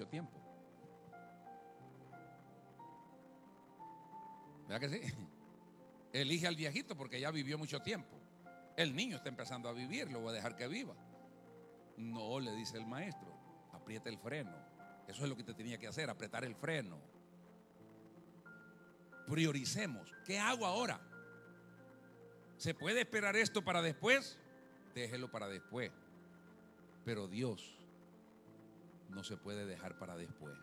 mucho tiempo. ¿Verdad que sí? Elige al viejito porque ya vivió mucho tiempo. El niño está empezando a vivir, lo voy a dejar que viva. No, le dice el maestro, aprieta el freno. Eso es lo que te tenía que hacer, apretar el freno. Prioricemos. ¿Qué hago ahora? ¿Se puede esperar esto para después? Déjelo para después. Pero Dios no se puede dejar para después.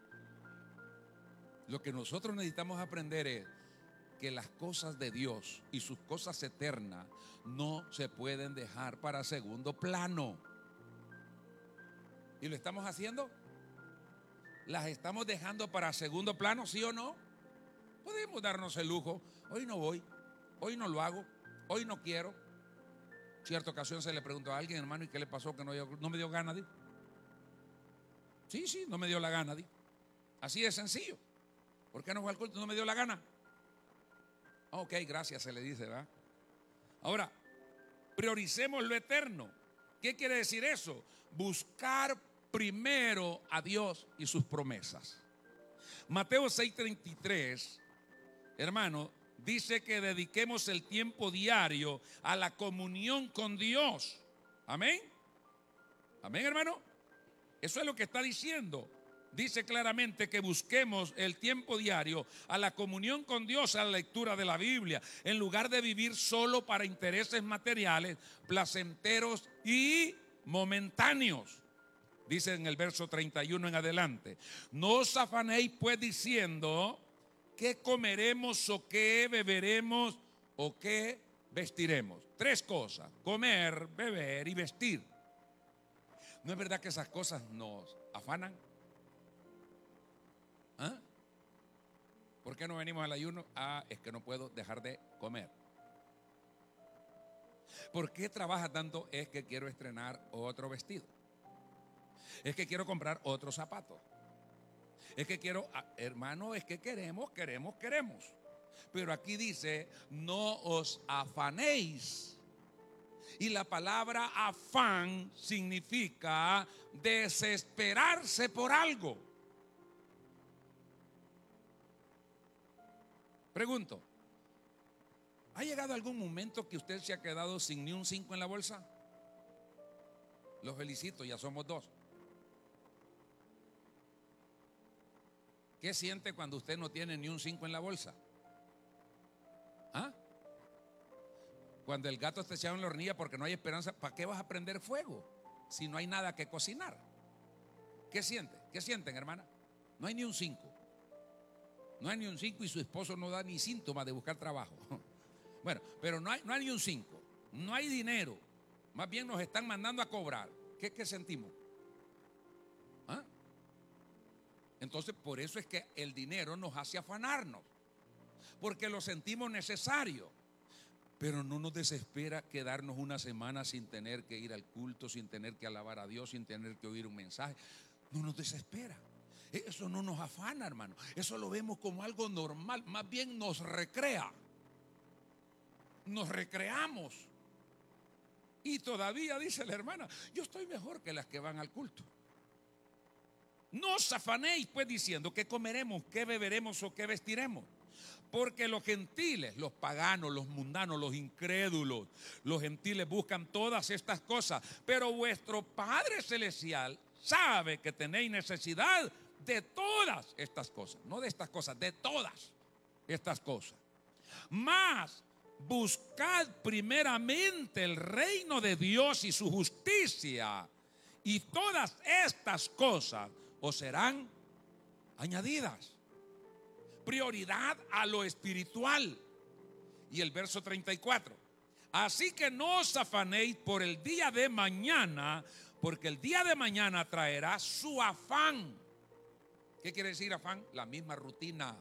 Lo que nosotros necesitamos aprender es que las cosas de Dios y sus cosas eternas no se pueden dejar para segundo plano. ¿Y lo estamos haciendo? ¿Las estamos dejando para segundo plano, sí o no? Podemos darnos el lujo. Hoy no voy, hoy no lo hago, hoy no quiero. Cierta ocasión se le preguntó a alguien, hermano, ¿y qué le pasó? Que no me dio gana, dijo. Sí, no me dio la gana, dijo. Así de sencillo. ¿Por qué no fue al culto? No me dio la gana. Ok, gracias, se le dice, ¿verdad? Ahora, prioricemos lo eterno. ¿Qué quiere decir eso? Buscar primero a Dios y sus promesas. Mateo 6:33, hermano, dice que dediquemos el tiempo diario a la comunión con Dios. Amén. Amén, hermano. Eso es lo que está diciendo. Dice claramente que busquemos el tiempo diario a la comunión con Dios, a la lectura de la Biblia, en lugar de vivir solo para intereses materiales, placenteros y momentáneos. Dice en el verso 31 en adelante: no os afanéis pues diciendo qué comeremos o qué beberemos o qué vestiremos. Tres cosas: comer, beber y vestir. ¿No es verdad que esas cosas nos afanan? ¿Ah? ¿Por qué no venimos al ayuno? Es que no puedo dejar de comer. ¿Por qué trabaja tanto? Es que quiero estrenar otro vestido. Es que quiero comprar otro zapato. Es que quiero, hermano, es que queremos. Pero aquí dice, no os afanéis. Y la palabra afán significa desesperarse por algo. Pregunto, ¿ha llegado algún momento que usted se ha quedado sin ni un 5 en la bolsa? Los felicito, ya somos 2. ¿Qué siente cuando usted no tiene ni un 5 en la bolsa? ¿Ah? Cuando el gato está echado en la hornilla porque no hay esperanza, ¿para qué vas a prender fuego si no hay nada que cocinar? ¿Qué siente? ¿Qué sienten, hermana? No hay ni un 5. No hay ni un 5 y su esposo no da ni síntomas de buscar trabajo. Bueno, pero no hay ni un 5. No hay dinero. Más bien nos están mandando a cobrar. ¿Qué sentimos? ¿Ah? Entonces, por eso es que el dinero nos hace afanarnos. Porque lo sentimos necesario. Pero no nos desespera quedarnos una semana sin tener que ir al culto, sin tener que alabar a Dios, sin tener que oír un mensaje. No nos desespera. Eso no nos afana, hermano. Eso lo vemos como algo normal. Más bien nos recrea. Nos recreamos. Y todavía dice la hermana, yo estoy mejor que las que van al culto. No os afanéis pues diciendo qué comeremos, qué beberemos o qué vestiremos. Porque los gentiles, los paganos, los mundanos, los incrédulos, los gentiles buscan todas estas cosas. Pero vuestro Padre Celestial sabe que tenéis necesidad de todas estas cosas. No de estas cosas, de todas estas cosas. Mas buscad primeramente el reino de Dios y su justicia, y todas estas cosas os serán añadidas. Prioridad a lo espiritual. Y el verso 34: así que no os afanéis por el día de mañana, porque el día de mañana traerá su afán. ¿Qué quiere decir afán? La misma rutina.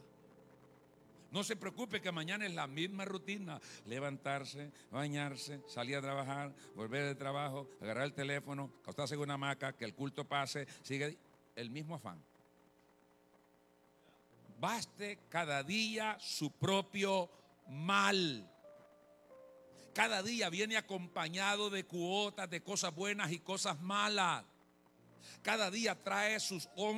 No se preocupe que mañana es la misma rutina: levantarse, bañarse, salir a trabajar, volver de trabajo, agarrar el teléfono, acostarse en una hamaca, que el culto pase, sigue el mismo afán. Baste cada día su propio mal. Cada día viene acompañado de cuotas, de cosas buenas y cosas malas. Cada día trae sus